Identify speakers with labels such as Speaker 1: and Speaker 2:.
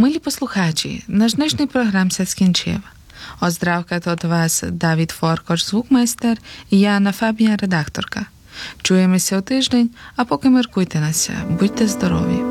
Speaker 1: Милі послухачі, наш днешній програмся скінчив. Оздравка tot вас Давід Форкош, звукмейстер, і я Анна Фабія, редакторка. Чуємося у тиждень, а поки міркуйте нася, будьте здорові.